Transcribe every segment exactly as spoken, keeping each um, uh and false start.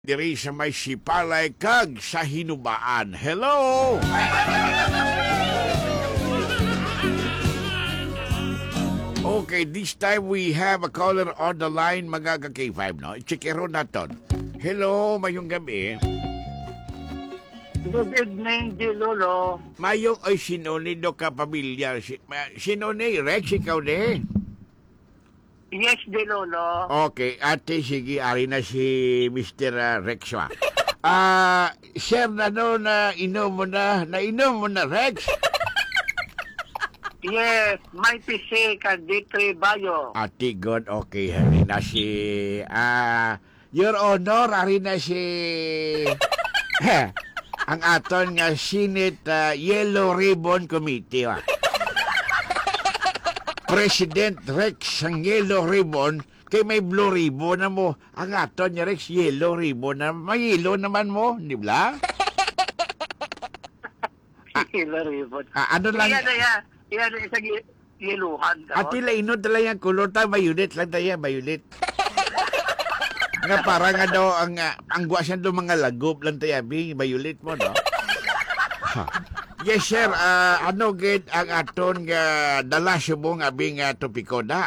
diri sa may Sipalay kag sa Hinubaan. Hello! Okay, this time we have a caller on the line, mga ka-K five, no? I-check na to. Hello, mayong gabi. Good evening, Di Lolo. Mayong ay sinoni do ka pamilyar. Si, ma- sinoni, Rex, ikaw de? Yes, Di Lolo. Okay, ate, sige, ari na si mister uh, Rex, wa. Ah, sir, na no, na inom mo na, na inom mo na, Rex? Yes, may P C kag D three Bayo. Ate, good, okay, ari na si, ah, Your Honor, ari na si, ang aton nga Senate uh, Yellow Ribbon Committee, wa. President Rex ang Yellow Ribbon, kay may Blue Ribbon na mo. Ang aton niya Rex, Yellow Ribbon na may yellow naman mo, di ba? Yellow ribbon. Ah, ano lang? Yan na yan. Yan na isang y- yeluhan. Ati lainod tala yung kulor tayo, violet lang tayo, violet. Nga parang nga daw, ang, uh, ang guwasan daw mga lagop lang tayo, bing, violet mo, no? Ha. Yes, sir. Uh, ano gid ang aton nga dala subong abing uh, topiko da?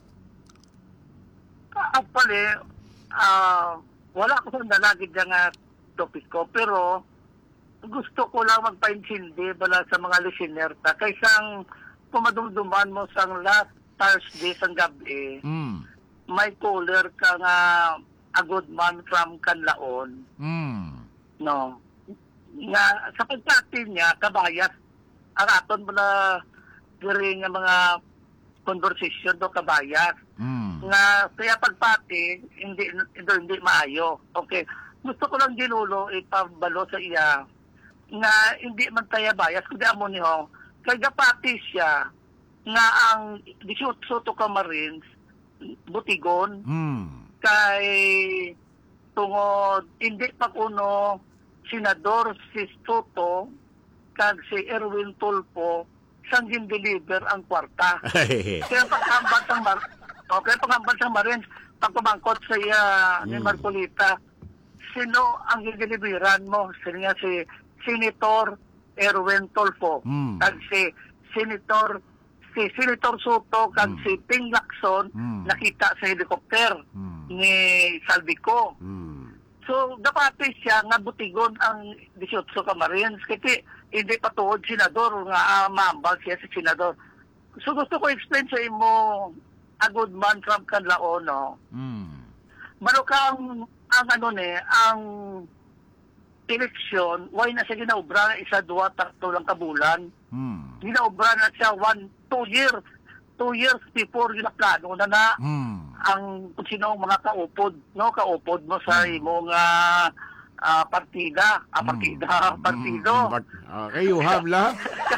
Actually, ah, wala ko sa nalagid nga topiko, pero gusto ko lang magpaintindi bala sa mga listener ta kaysang pumadumduman mo sang last Thursday sang gabi, Mm. may caller ka nga a good man from Canlaon, Mm. no? Nga sa pagkatin niya kabayas ang aton mo na diri nga mga conversation do kabayas Mm. nga kaya pagpati hindi hindi, hindi maayo. Okay, gusto ko lang ginulo ipabalo sa iya nga hindi man tayo bias kundi amo niyo kay gapati siya nga ang eighteen to Camarines Butigon Mm. kay tungod hindi pa kuno Senador si Soto kag si Erwin Tulfo sang gin-deliver ang kwarta. Kaya paghambal sang Mar okay, paghambal sang Marines pagpamangkot sa iya ni Mm. Marcolita, sino ang gin-deliveran mo? Sino nga si Senator Erwin Tulfo Mm. kag si Senator si Senator Soto kag Mm. si Ping Lacson Mm. nakita sa helicopter Mm. ni Salvico. Mm. So, dapat siya nga butigon ang eighteen Camarines kasi hindi pa tuod senador nga uh, maambal siya sa senador. So, gusto ko explain sa imo a good man from Canlaon, no? Mm. Mano ka ang, ang ano ni, ang eleksyon, why na siya ginaobra na isa, duwa, tatlo lang kabulan. Mm. Ginaobra na siya one, two years. Two years before ginaplano na na Mm. ang kung sino ang mga kaupod, no? Kaupod mo sa imong uh, uh, partida, ah, partida, Mm. partido. Mm. But, okay, you have la?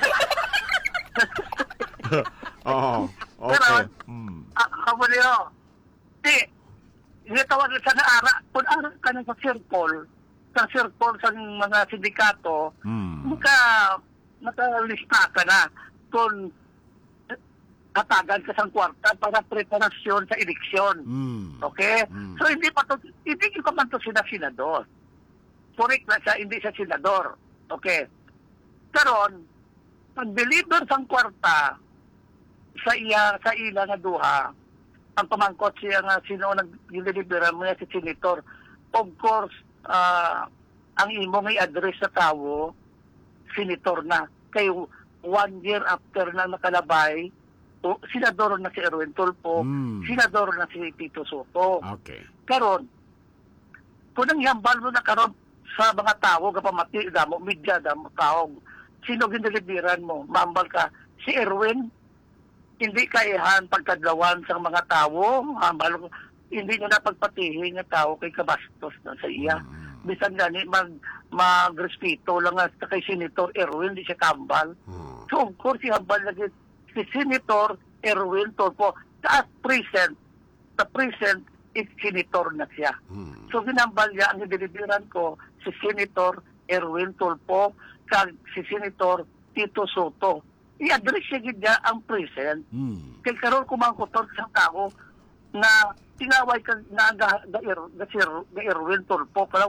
Oh, okay. Mm. Ah, kamo niyo. Di, ginatawag sa naara, kung ara ka na sa circle, sa circle sa mga sindikato, Mm. maka, nakalista ka na kung katagan ka sa kwarta para preparasyon sa eleksyon. Mm. Okay? Mm. So, hindi pa to, hindi ko pa man to sila senador. Correct na siya, hindi siya senador. Okay? Karon, pag-deliver sang kwarta sa iya, sa ila nga duha, ang pamangkot siya nga sino nag-deliver mo niya si senator. Of course, ah, ang imo nga i-address sa tao, senator na. Kayo, one year after na nakalabay, o, senador na si Erwin Tulfo, Mm. senador na si Tito Soto. Okay. Karon, kung ang yambal mo na karon sa mga tao, kapamati, damo, media, damo, tao, sino ginilibiran mo? Mambal ka, si Erwin, hindi kaihan pagkadlawan sa mga tao, mambal, hindi nyo na pagpatihin ng tao kay kabastos na sa iya. Mm. Bisan gani, mag, mag-respeto lang nga sa kay Senator Erwin, di siya kambal. Mm. So, of course, si hambal lagi si Senator Erwin Tulfo. Sa present, sa present, is Senator na siya. Mm. So, ginambal niya ang deliveran ko si Senator Erwin Tulfo kag si Senator Tito Soto. I-address siya gid niya ang present. Mm. Kay karon kumangkutor sa tao, na tinaway ka na ga, ga, ga, sir, ga Erwin Tulfo,